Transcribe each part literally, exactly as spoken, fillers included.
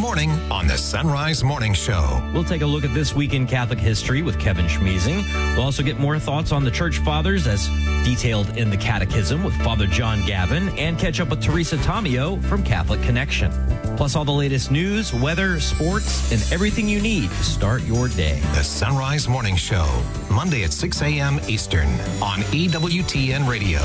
morning on the Sunrise Morning Show. We'll take a look at this week in Catholic history with Kevin Schmeezing. We'll also get more thoughts on the Church Fathers as detailed in the Catechism with Father John Gavin, and catch up with Teresa Tomeo from Catholic Connection. Plus all the latest news, weather, sports, and everything you need to start your day. The Sunrise Morning Show, Monday at six a.m. Eastern on E W T N Radio.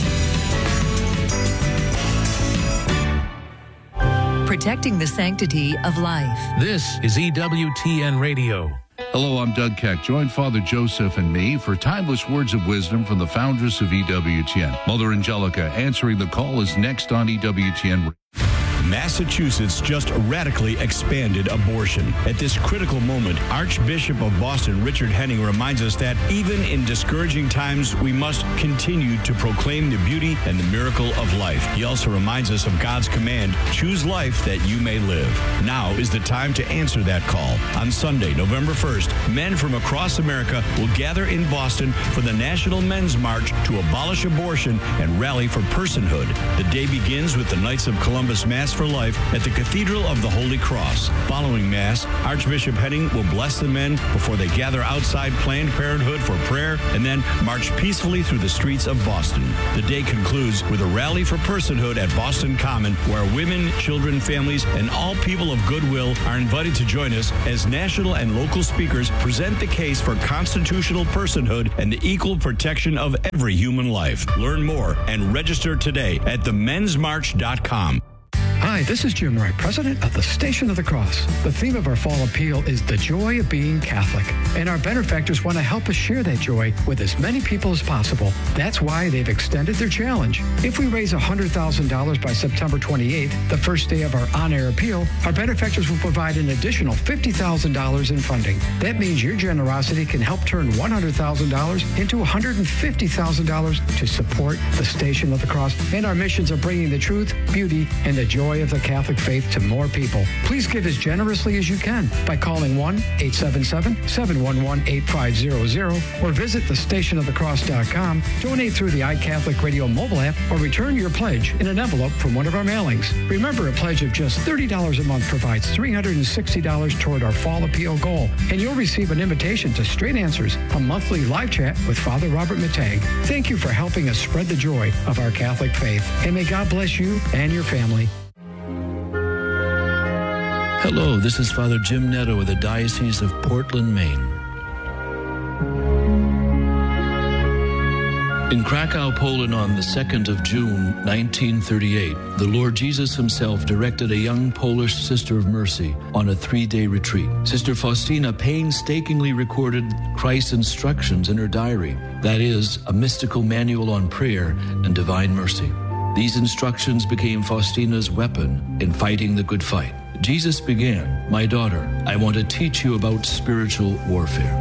Protecting the sanctity of life. This is E W T N Radio. Hello, I'm Doug Keck. Join Father Joseph and me for timeless words of wisdom from the foundress of E W T N. Mother Angelica answering the call is next on E W T N. Massachusetts just radically expanded abortion. At this critical moment, Archbishop of Boston, Richard Henning, reminds us that even in discouraging times, we must continue to proclaim the beauty and the miracle of life. He also reminds us of God's command, choose life that you may live. Now is the time to answer that call. On Sunday, November first, men from across America will gather in Boston for the National Men's March to abolish abortion and rally for personhood. The day begins with the Knights of Columbus Mass for Life at the Cathedral of the Holy Cross. Following Mass, Archbishop Henning will bless the men before they gather outside Planned Parenthood for prayer and then march peacefully through the streets of Boston. The day concludes with a rally for personhood at Boston Common, where women, children, families, and all people of goodwill are invited to join us as national and local speakers present the case for constitutional personhood and the equal protection of every human life. Learn more and register today at the mens march dot com. Hi, this is Jim Wright, president of the Station of the Cross. The theme of our fall appeal is the joy of being Catholic, and our benefactors want to help us share that joy with as many people as possible. That's why they've extended their challenge. If we raise one hundred thousand dollars by September twenty-eighth, the first day of our on-air appeal, our benefactors will provide an additional fifty thousand dollars in funding. That means your generosity can help turn one hundred thousand dollars into one hundred fifty thousand dollars to support the Station of the Cross and our missions of bringing the truth, beauty, and the joy of the Catholic faith to more people. Please give as generously as you can by calling one eight seven seven, seven one one, eight five zero zero or visit the station of the cross dot com, donate through the iCatholic Radio mobile app, or return your pledge in an envelope from one of our mailings. Remember, a pledge of just thirty dollars a month provides three hundred sixty dollars toward our fall appeal goal, and you'll receive an invitation to Straight Answers, a monthly live chat with Father Robert Matag. Thank you for helping us spread the joy of our Catholic faith, and may God bless you and your family. Hello, this is Father Jim Netto with the Diocese of Portland, Maine. In Krakow, Poland, on the second of June, nineteen thirty-eight, the Lord Jesus himself directed a young Polish Sister of Mercy on a three-day retreat. Sister Faustina painstakingly recorded Christ's instructions in her diary, that is, a mystical manual on prayer and divine mercy. These instructions became Faustina's weapon in fighting the good fight. Jesus began, "My daughter, I want to teach you about spiritual warfare."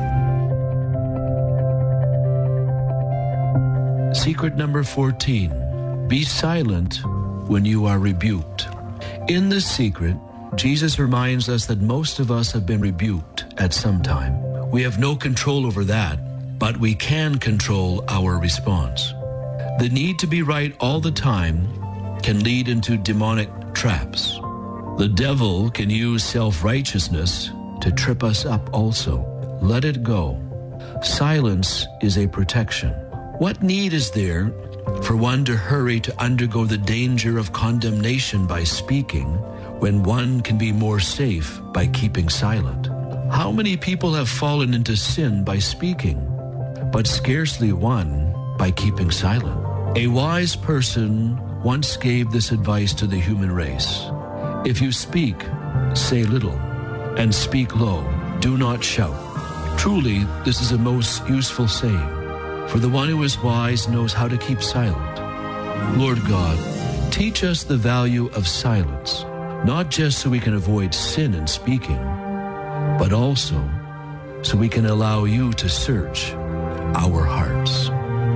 Secret number fourteen, be silent when you are rebuked. In this secret, Jesus reminds us that most of us have been rebuked at some time. We have no control over that, but we can control our response. The need to be right all the time can lead into demonic traps. The devil can use self-righteousness to trip us up also. Let it go. Silence is a protection. What need is there for one to hurry to undergo the danger of condemnation by speaking when one can be more safe by keeping silent? How many people have fallen into sin by speaking, but scarcely one by keeping silent? A wise person once gave this advice to the human race. If you speak, say little, and speak low. Do not shout. Truly, this is a most useful saying, for the one who is wise knows how to keep silent. Lord God, teach us the value of silence, not just so we can avoid sin in speaking, but also so we can allow you to search our hearts.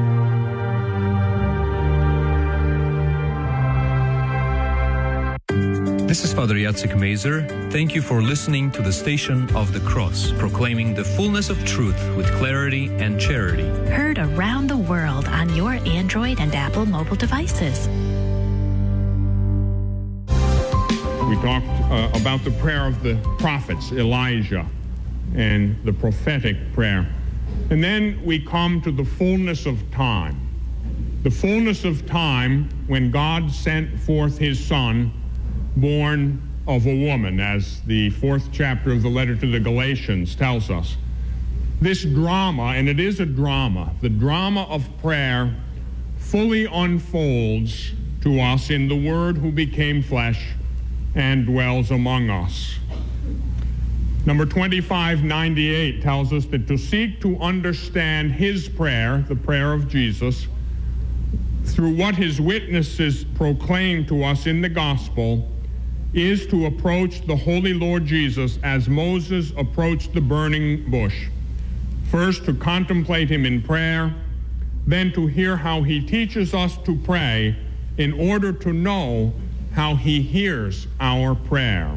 This is Father Jacek Mazer. Thank you for listening to the Station of the Cross, proclaiming the fullness of truth with clarity and charity. Heard around the world on your Android and Apple mobile devices. We talked uh, about the prayer of the prophets, Elijah, and the prophetic prayer. And then we come to the fullness of time. The fullness of time when God sent forth his Son, born of a woman, as the fourth chapter of the letter to the Galatians tells us. This drama, and it is a drama, the drama of prayer fully unfolds to us in the Word who became flesh and dwells among us. Number twenty-five ninety-eight tells us that to seek to understand his prayer, the prayer of Jesus, through what his witnesses proclaim to us in the gospel, is to approach the Holy Lord Jesus as Moses approached the burning bush. First, to contemplate him in prayer, then to hear how he teaches us to pray in order to know how he hears our prayer.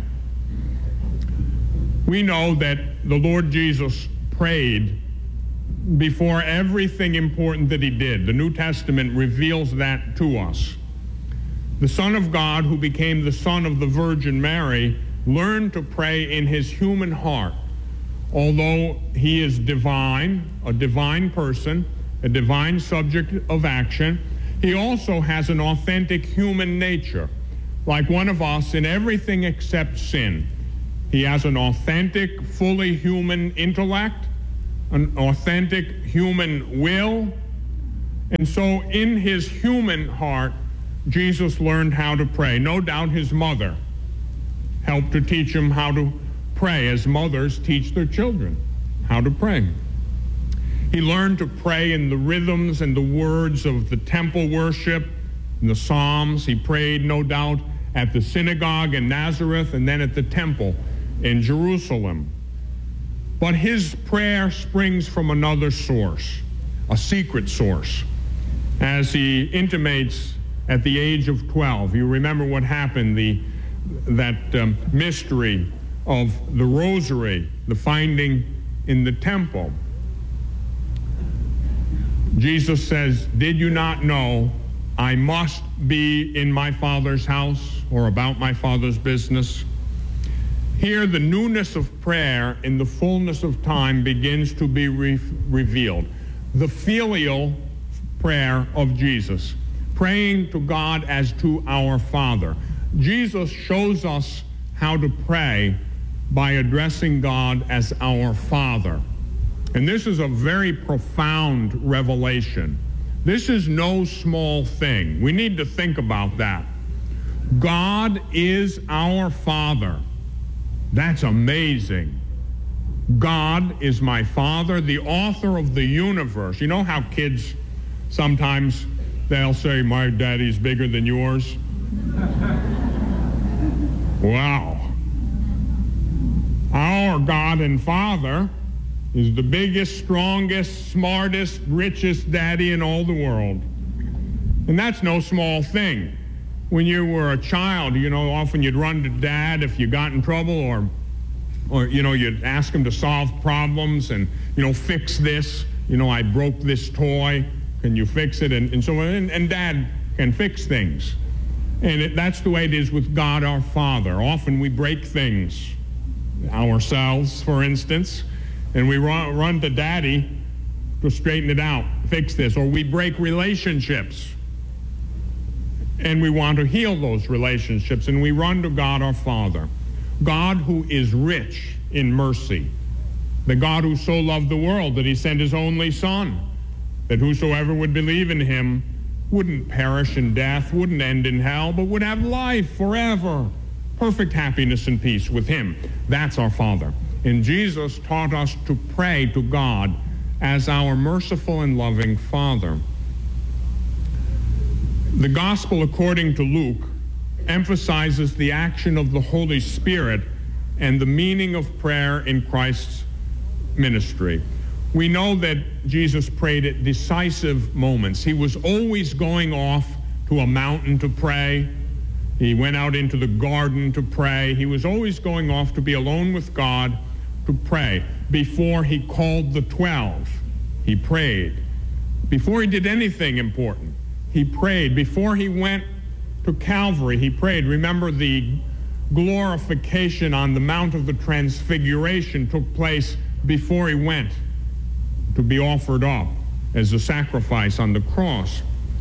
We know that the Lord Jesus prayed before everything important that he did. The New Testament reveals that to us. The Son of God, who became the Son of the Virgin Mary, learned to pray in his human heart. Although he is divine, a divine person, a divine subject of action, he also has an authentic human nature, like one of us in everything except sin. He has an authentic, fully human intellect, an authentic human will, and so in his human heart, Jesus learned how to pray. No doubt his mother helped to teach him how to pray, as mothers teach their children how to pray. He learned to pray in the rhythms and the words of the temple worship, in the Psalms. He prayed, no doubt, at the synagogue in Nazareth and then at the temple in Jerusalem. But his prayer springs from another source, a secret source, as he intimates at the age of twelve. You remember what happened, the that um, mystery of the rosary, the finding in the temple. Jesus says, "Did you not know I must be in my Father's house or about my Father's business?" Here, the newness of prayer in the fullness of time begins to be re- revealed. The filial prayer of Jesus, praying to God as to our Father. Jesus shows us how to pray by addressing God as our Father. And this is a very profound revelation. This is no small thing. We need to think about that. God is our Father. That's amazing. God is my Father, the author of the universe. You know how kids sometimes they'll say, "My daddy's bigger than yours"? Wow. Our God and Father is the biggest, strongest, smartest, richest daddy in all the world. And that's no small thing. When you were a child, you know, often you'd run to dad if you got in trouble, or, or you know, you'd ask him to solve problems and, you know, fix this. You know, I broke this toy. Can you fix it? And, and so, and, and dad can fix things. And it, that's the way it is with God our Father. Often we break things ourselves, for instance, and we run, run to daddy to straighten it out, fix this. Or we break relationships, and we want to heal those relationships, and we run to God our Father. God who is rich in mercy. The God who so loved the world that he sent his only Son, that whosoever would believe in him wouldn't perish in death, wouldn't end in hell, but would have life forever. Perfect happiness and peace with him. That's our Father. And Jesus taught us to pray to God as our merciful and loving Father. The Gospel according to Luke emphasizes the action of the Holy Spirit and the meaning of prayer in Christ's ministry. We know that Jesus prayed at decisive moments. He was always going off to a mountain to pray. He went out into the garden to pray. He was always going off to be alone with God to pray. Before he called the twelve, he prayed. Before he did anything important, he prayed. Before he went to Calvary, he prayed. Remember the glorification on the Mount of the Transfiguration took place before he went to be offered up as a sacrifice on the cross.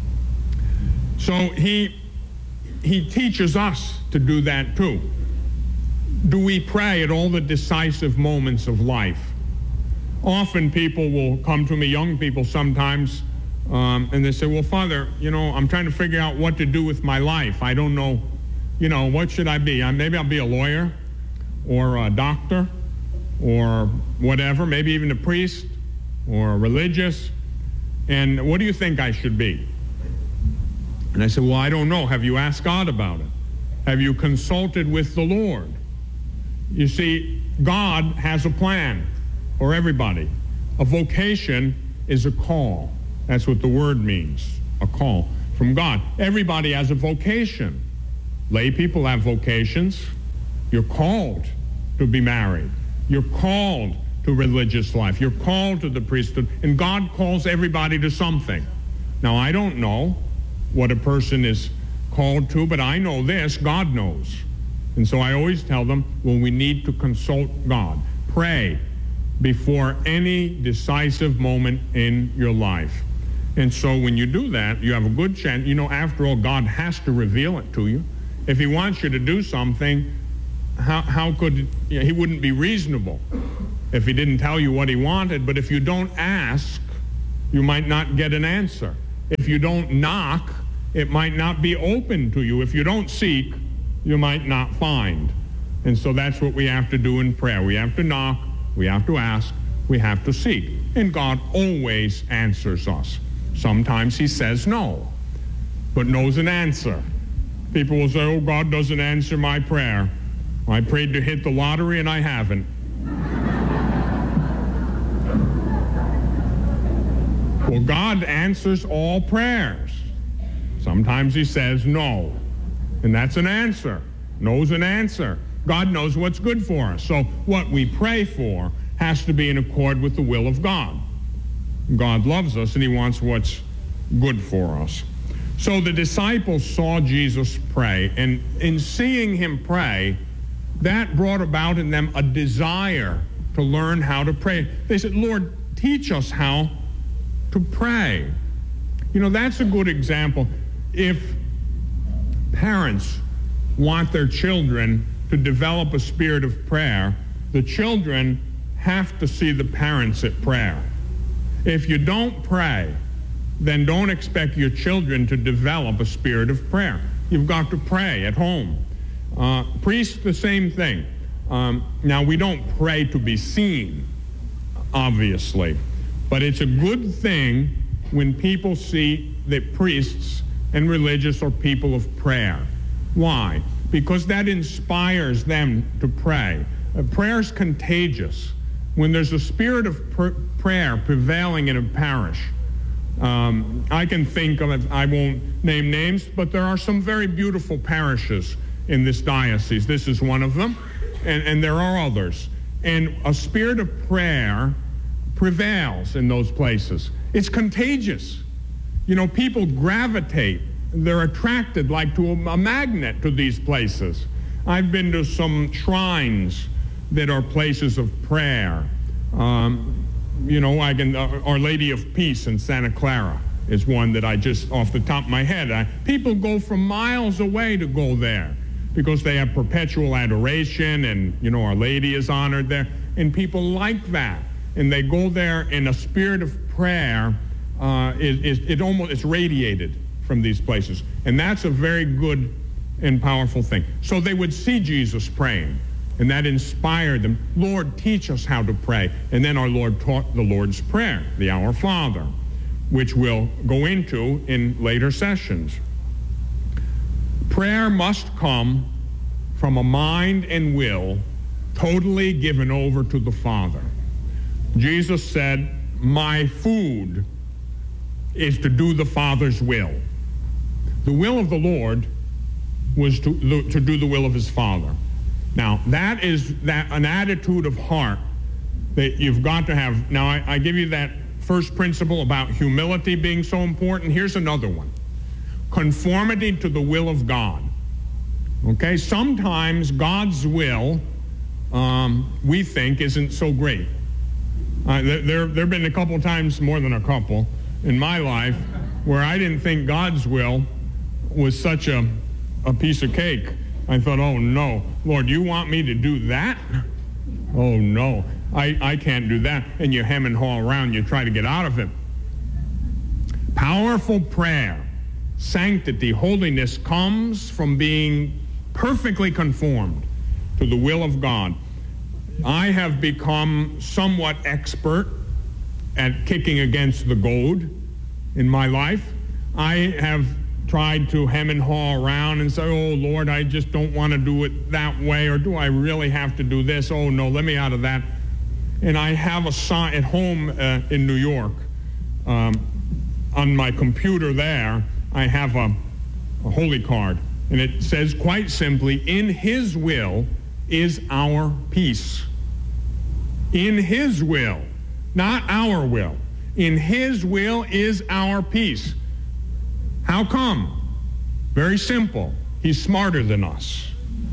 So he, he teaches us to do that too. Do we pray at all the decisive moments of life? Often people will come to me, young people sometimes, um, and they say, well, Father, you know, I'm trying to figure out what to do with my life. I don't know, you know, what should I be? Maybe I'll be a lawyer or a doctor or whatever, maybe even a priest or a religious. And what do you think I should be? And I said, well, I don't know. Have you asked God about it? Have you consulted with the Lord? You see, God has a plan for everybody. A vocation is a call. That's what the word means, a call from God. Everybody has a vocation. Lay people have vocations. You're called to be married. You're called to religious life. You're called to the priesthood. And God calls everybody to something. Now, I don't know what a person is called to, but I know this, God knows. And so I always tell them, well, we need to consult God. Pray before any decisive moment in your life. And so when you do that, you have a good chance. You know, after all, God has to reveal it to you. If he wants you to do something, how, how could, you know, he wouldn't be reasonable if he didn't tell you what he wanted. But if you don't ask, you might not get an answer. If you don't knock, it might not be open to you. If you don't seek, you might not find. And so that's what we have to do in prayer. We have to knock, we have to ask, we have to seek. And God always answers us. Sometimes he says no, but no's an answer. People will say, oh, God doesn't answer my prayer. I prayed to hit the lottery and I haven't. Well, God answers all prayers. Sometimes he says no, and that's an answer. No's an answer. God knows what's good for us. So what we pray for has to be in accord with the will of God. God loves us and he wants what's good for us. So the disciples saw Jesus pray, and in seeing him pray, that brought about in them a desire to learn how to pray. They said, Lord, teach us how to pray. You know, that's a good example. If parents want their children to develop a spirit of prayer, the children have to see the parents at prayer. If you don't pray, then don't expect your children to develop a spirit of prayer. You've got to pray at home. Uh, priests, the same thing. Um, now, we don't pray to be seen, obviously, but it's a good thing when people see that priests and religious are people of prayer. Why? Because that inspires them to pray. Uh, prayer is contagious. When there's a spirit of pr- prayer prevailing in a parish, um, I can think of it, I won't name names, but there are some very beautiful parishes in this diocese. This is one of them, and, and there are others. And a spirit of prayer prevails in those places. It's contagious. You know, people gravitate. They're attracted like to a, a magnet to these places. I've been to some shrines that are places of prayer. Um, you know, I can, uh, Our Lady of Peace in Santa Clara is one that I just, off the top of my head, I, people go from miles away to go there because they have perpetual adoration and, you know, Our Lady is honored there. And people like that. And they go there in a spirit of prayer. Uh, it, it, it almost, it's radiated from these places. And that's a very good and powerful thing. So they would see Jesus praying, and that inspired them. Lord, teach us how to pray. And then our Lord taught the Lord's Prayer, the Our Father, which we'll go into in later sessions. Prayer must come from a mind and will totally given over to the Father. Jesus said, my food is to do the Father's will. The will of the Lord was to, to do the will of his Father. Now, that is that an attitude of heart that you've got to have. Now, I, I give you that first principle about humility being so important. Here's another one. Conformity to the will of God. Okay? Sometimes God's will, um, we think, isn't so great. Uh, there, there have been a couple times, more than a couple, in my life where I didn't think God's will was such a, a piece of cake. I thought, oh no, Lord, you want me to do that? Oh no, I, I can't do that. And you hem and haw around, you try to get out of it. Powerful prayer, sanctity, holiness comes from being perfectly conformed to the will of God. I have become somewhat expert at kicking against the goad in my life. I have tried to hem and haw around and say, oh, Lord, I just don't want to do it that way, or do I really have to do this? Oh, no, let me out of that. And I have a sign at home uh, in New York. Um, on my computer there, I have a, a holy card, and it says quite simply, in His will is our peace. In His will, not our will. In His will is our peace. How come? Very simple. He's smarter than us.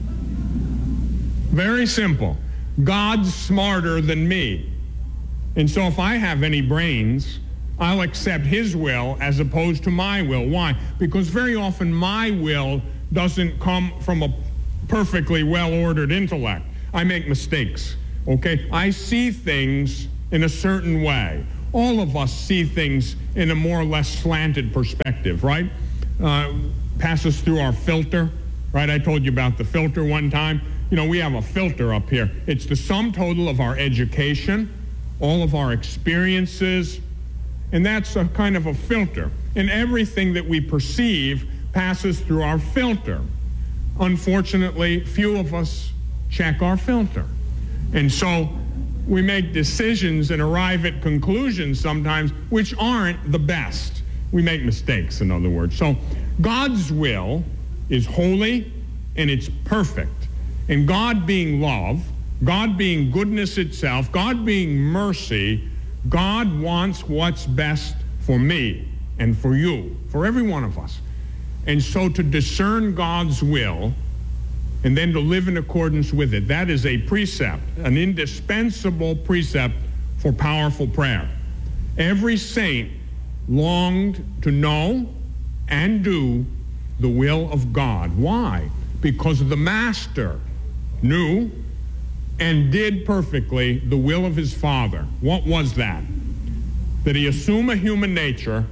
Very simple. God's smarter than me. And so if I have any brains, I'll accept His will as opposed to my will. Why? Because very often my will doesn't come from a perfectly well-ordered intellect. I make mistakes, okay? I see things in a certain way. All of us see things in a more or less slanted perspective, right? Uh, passes through our filter, right? I told you about the filter one time. You know, we have a filter up here. It's the sum total of our education, all of our experiences, and that's a kind of a filter. And everything that we perceive passes through our filter. Unfortunately, few of us check our filter. And so we make decisions and arrive at conclusions sometimes which aren't the best. We make mistakes, in other words. So God's will is holy and it's perfect. And God being love, God being goodness itself, God being mercy, God wants what's best for me and for you, for every one of us. And so to discern God's will and then to live in accordance with it, that is a precept, an indispensable precept for powerful prayer. Every saint longed to know and do the will of God. Why? Because the Master knew and did perfectly the will of his Father. What was that? That he assume a human nature,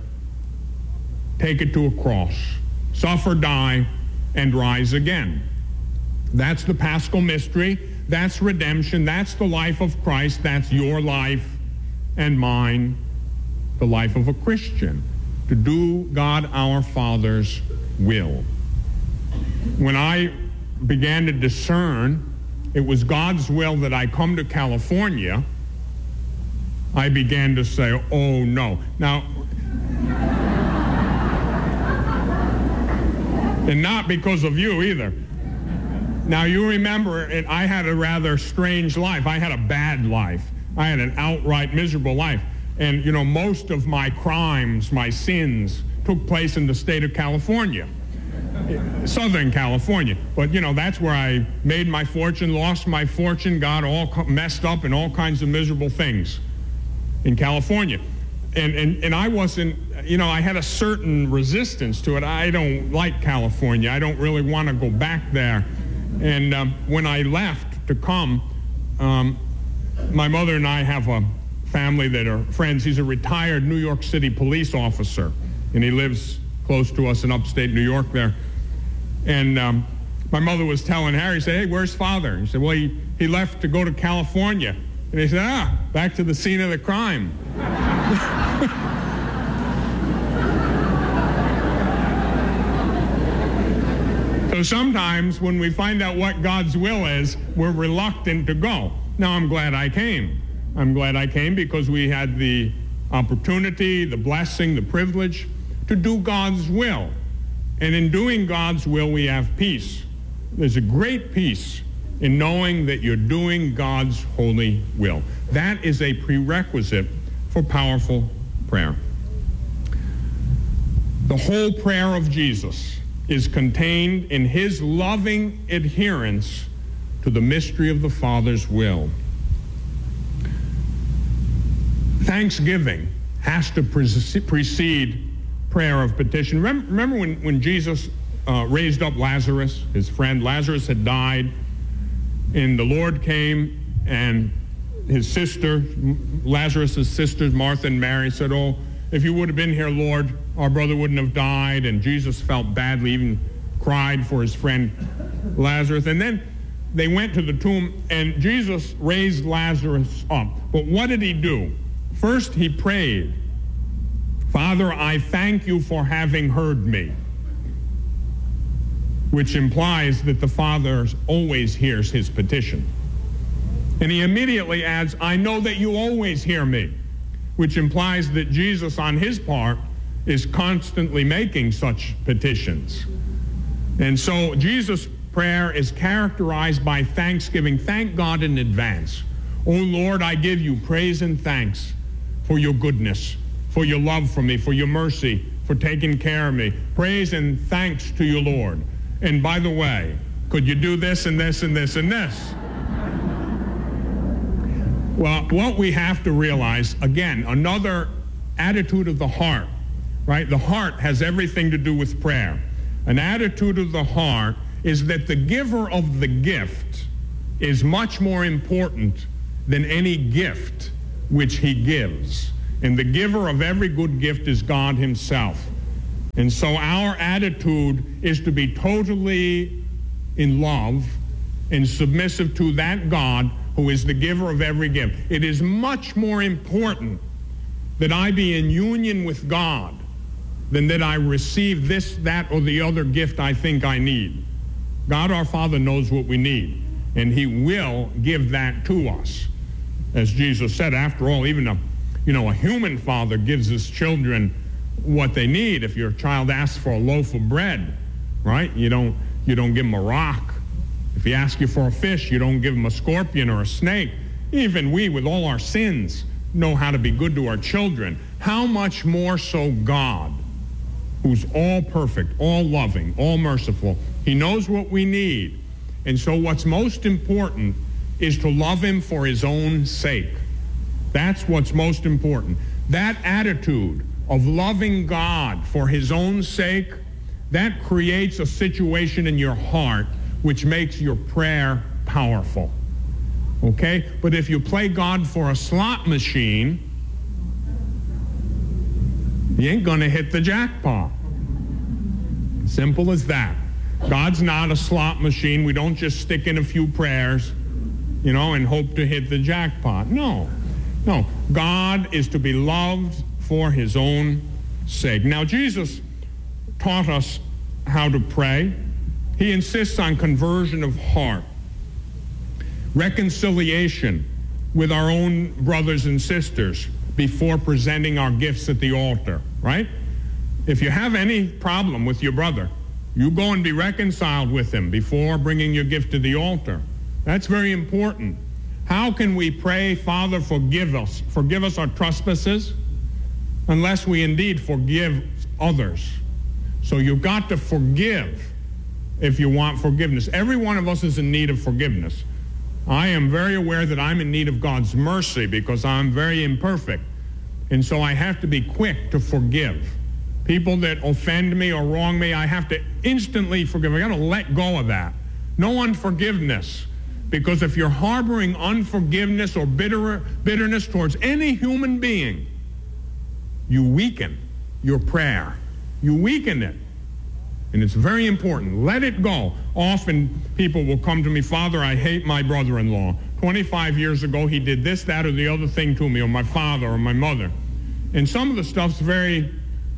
take it to a cross, suffer, die, and rise again. That's the Paschal mystery. That's redemption. That's the life of Christ. That's your life and mine, the life of a Christian, to do God our Father's will. When I began to discern it was God's will that I come to California, I began to say, oh no. Now, and not because of you either. Now you remember, it, I had a rather strange life. I had a bad life. I had an outright miserable life. And you know, most of my crimes, my sins, took place in the state of California. Southern California. But, you know, that's where I made my fortune, lost my fortune, got all messed up in all kinds of miserable things in California. And, and, and I wasn't, you know, I had a certain resistance to it. I don't like California. I don't really want to go back there. And um, when I left to come, um, my mother and I have a family that are friends. He's a retired New York City police officer, and he lives close to us in upstate New York there. And um, my mother was telling Harry, he said, hey, where's Father? He said, well, he, he left to go to California. And he said, ah, back to the scene of the crime. So sometimes when we find out what God's will is, we're reluctant to go. Now, I'm glad I came. I'm glad I came because we had the opportunity, the blessing, the privilege to do God's will. And in doing God's will, we have peace. There's a great peace in knowing that you're doing God's holy will. That is a prerequisite for powerful prayer. The whole prayer of Jesus is contained in his loving adherence to the mystery of the Father's will. Thanksgiving has to precede prayer of petition. Remember when, when Jesus uh, raised up Lazarus, his friend? Lazarus had died, and the Lord came, and his sister, Lazarus' sisters, Martha and Mary, said, "Oh, if you would have been here, Lord, our brother wouldn't have died." And Jesus felt badly, even cried for his friend Lazarus. And then they went to the tomb, and Jesus raised Lazarus up. But what did he do? First, he prayed, "Father, I thank you for having heard me," which implies that the Father always hears his petition. And he immediately adds, "I know that you always hear me," which implies that Jesus, on his part, is constantly making such petitions. And so Jesus' prayer is characterized by thanksgiving. Thank God in advance. "Oh Lord, I give you praise and thanks for your goodness, for your love for me, for your mercy, for taking care of me. Praise and thanks to you, Lord. And by the way, could you do this and this and this and this?" Well, what we have to realize, again, another attitude of the heart, right? The heart has everything to do with prayer. An attitude of the heart is that the giver of the gift is much more important than any gift which he gives. And the giver of every good gift is God himself. And so our attitude is to be totally in love and submissive to that God who is the giver of every gift. It is much more important that I be in union with God than that I receive this, that, or the other gift I think I need. God our Father knows what we need, and he will give that to us. As Jesus said, after all, even a, you know, a human father gives his children what they need. If your child asks for a loaf of bread, right, you don't, you don't give him a rock. If he asks you for a fish, you don't give him a scorpion or a snake. Even we, with all our sins, know how to be good to our children. How much more so God, who's all perfect, all loving, all merciful. He knows what we need. And so what's most important is to love him for his own sake. That's what's most important. That attitude of loving God for his own sake, that creates a situation in your heart which makes your prayer powerful. Okay? But if you play God for a slot machine, you ain't going to hit the jackpot. Simple as that. God's not a slot machine. We don't just stick in a few prayers, you know, and hope to hit the jackpot. No. No. God is to be loved for his own sake. Now, Jesus taught us how to pray. He insists on conversion of heart, reconciliation with our own brothers and sisters before presenting our gifts at the altar, right? If you have any problem with your brother, you go and be reconciled with him before bringing your gift to the altar. That's very important. How can we pray, Father, forgive us, forgive us our trespasses, unless we indeed forgive others? So you've got to forgive if you want forgiveness. Every one of us is in need of forgiveness. I am very aware that I'm in need of God's mercy because I'm very imperfect. And so I have to be quick to forgive. People that offend me or wrong me, I have to instantly forgive. I got to let go of that. No unforgiveness. Because if you're harboring unforgiveness or bitter, bitterness towards any human being, you weaken your prayer. You weaken it. And it's very important. Let it go. Often people will come to me, Father, I hate my brother-in-law. twenty-five years ago, he did this, that, or the other thing to me, or my father, or my mother. And some of the stuff's very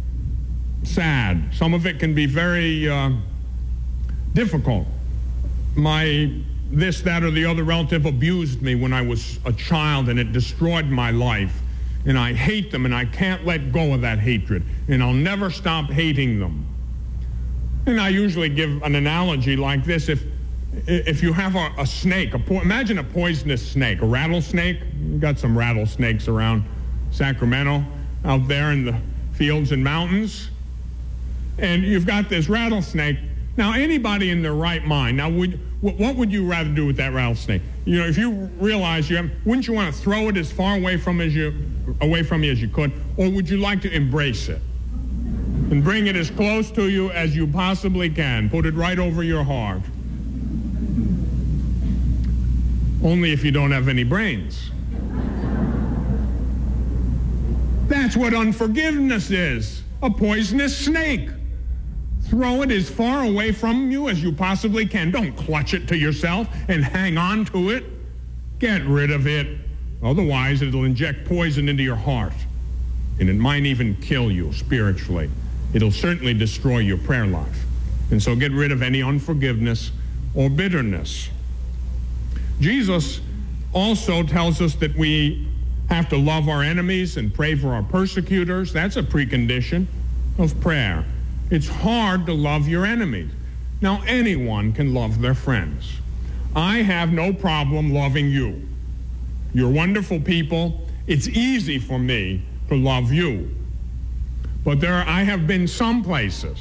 sad. Some of it can be very uh, difficult. My this, that, or the other relative abused me when I was a child, and it destroyed my life. And I hate them, and I can't let go of that hatred. And I'll never stop hating them. And I usually give an analogy like this. If if you have a, a snake, a po- imagine a poisonous snake, a rattlesnake. We've got some rattlesnakes around Sacramento, out there in the fields and mountains. and you've got this rattlesnake. Now, anybody in their right mind, now, would, what would you rather do with that rattlesnake? You know, if you realize you have, wouldn't you want to throw it as far away from as you, away from you as you could, or would you like to embrace it and bring it as close to you as you possibly can? Put it right over your heart. Only if you don't have any brains. That's what unforgiveness is, a poisonous snake. Throw it as far away from you as you possibly can. Don't clutch it to yourself and hang on to it. Get rid of it. Otherwise, it'll inject poison into your heart, and it might even kill you spiritually. It'll certainly destroy your prayer life. And so get rid of any unforgiveness or bitterness. Jesus also tells us that we have to love our enemies and pray for our persecutors. That's a precondition of prayer. It's hard to love your enemies. Now, anyone can love their friends. I have no problem loving you. You're wonderful people. It's easy for me to love you. But there, I have been some places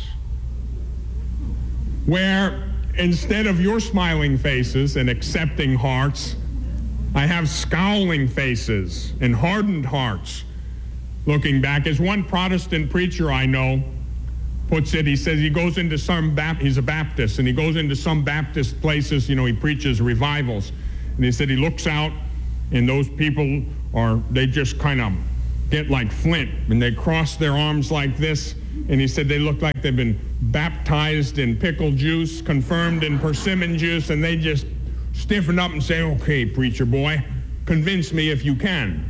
where instead of your smiling faces and accepting hearts, I have scowling faces and hardened hearts. Looking back, as one Protestant preacher I know puts it, he says he goes into some, Bap- he's a Baptist, and he goes into some Baptist places, you know, he preaches revivals. And he said he looks out, and those people are, they just kind of get like flint, and they cross their arms like this. And he said they look like they've been baptized in pickle juice, confirmed in persimmon juice, and they just stiffen up and say, okay, preacher boy, convince me if you can.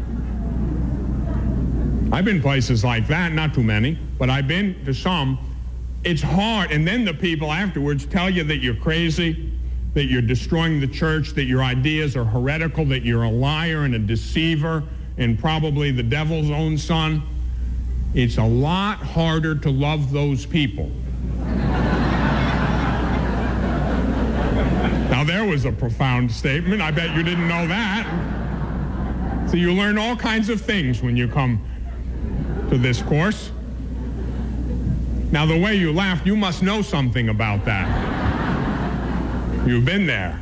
I've been places like that, not too many, but I've been to some. It's hard, and then the people afterwards tell you that you're crazy, that you're destroying the church, that your ideas are heretical, that you're a liar and a deceiver, and probably the devil's own son. It's a lot harder to love those people. Now, there was a profound statement. I bet you didn't know that. So you learn all kinds of things when you come to this course. Now, the way you laughed, you must know something about that. You've been there.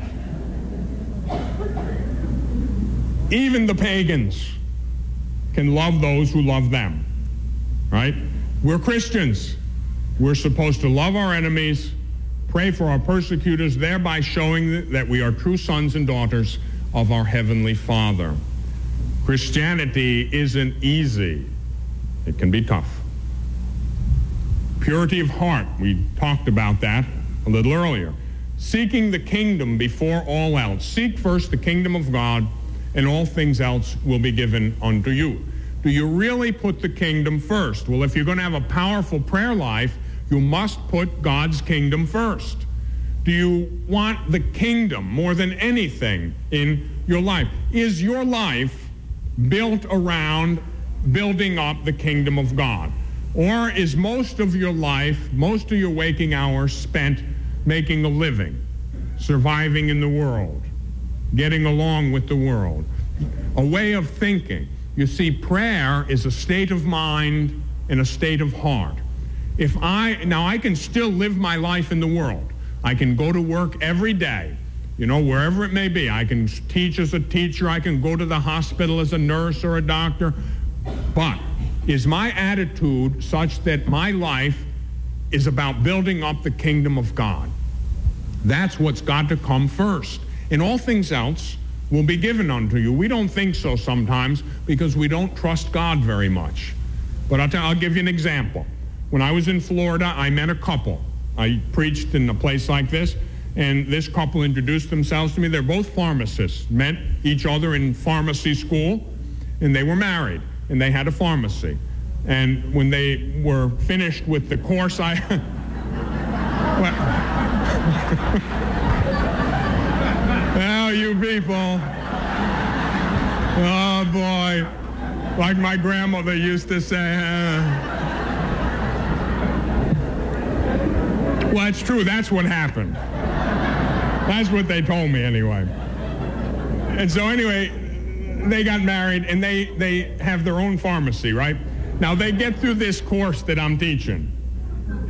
Even the pagans can love those who love them, right? We're Christians. We're supposed to love our enemies, pray for our persecutors, thereby showing that we are true sons and daughters of our Heavenly Father. Christianity isn't easy. It can be tough. Purity of heart, we talked about that a little earlier. Seeking the kingdom before all else. Seek first the kingdom of God, and all things else will be given unto you. Do you really put the kingdom first? Well, if you're going to have a powerful prayer life, you must put God's kingdom first. Do you want the kingdom more than anything in your life? Is your life built around building up the kingdom of God? Or is most of your life, most of your waking hours spent making a living, surviving in the world, getting along with the world? A way of thinking. You see, prayer is a state of mind and a state of heart. If I, now I can still live my life in the world. I can go to work every day, you know, wherever it may be. I can teach as a teacher. I can go to the hospital as a nurse or a doctor. But is my attitude such that my life is about building up the kingdom of God? That's what's got to come first. And all things else will be given unto you. We don't think so sometimes because we don't trust God very much. But I'll, tell, I'll give you an example. When I was in Florida, I met a couple. I preached in a place like this, and this couple introduced themselves to me. They're both pharmacists, met each other in pharmacy school, and they were married, and they had a pharmacy. And when they were finished with the course, I... well, well, you people. Oh, boy. Like my grandmother used to say, uh, well, it's true. That's what happened. That's what they told me anyway. And so anyway, they got married, and they, they have their own pharmacy, right? Now, they get through this course that I'm teaching.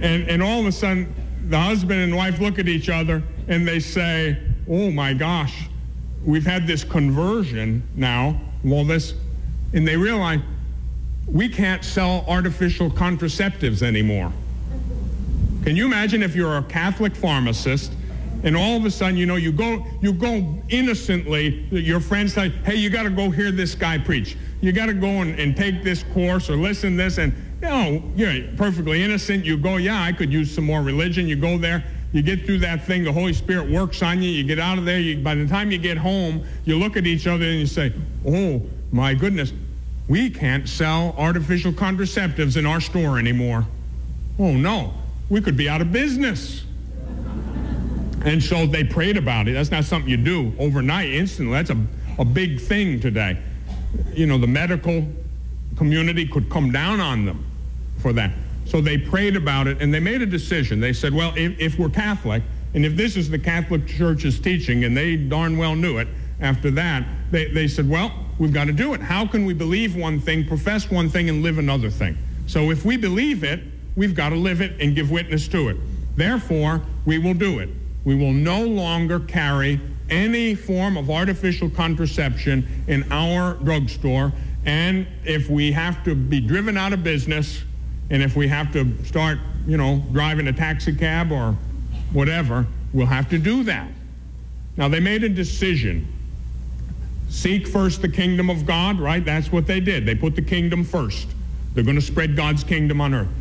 And, and all of a sudden, the husband and wife look at each other and they say, oh my gosh, we've had this conversion now, well this, and they realize we can't sell artificial contraceptives anymore. Can you imagine if you're a Catholic pharmacist and all of a sudden, you know, you go you go innocently, your friends tell you, hey, you got to go hear this guy preach. You got to go and, and take this course or listen to this, and you know, you're perfectly innocent. You go, yeah, I could use some more religion. You go there, you get through that thing, the Holy Spirit works on you, you get out of there, you, by the time you get home, you look at each other and you say, oh, my goodness, we can't sell artificial contraceptives in our store anymore. Oh, no, we could be out of business. And so they prayed about it. That's not something you do overnight, instantly. That's a, a big thing today. You know, the medical community could come down on them for that. So they prayed about it, and they made a decision. They said, well, if, if we're Catholic, and if this is the Catholic Church's teaching, and they darn well knew it after that, they, they said, well, we've got to do it. How can we believe one thing, profess one thing, and live another thing? So if we believe it, we've got to live it and give witness to it. Therefore, we will do it. We will no longer carry any form of artificial contraception in our drugstore, and if we have to be driven out of business, and if we have to start, you know, driving a taxi cab or whatever, we'll have to do that. Now, they made a decision. Seek first the kingdom of God, right? That's what they did. They put the kingdom first. They're going to spread God's kingdom on earth.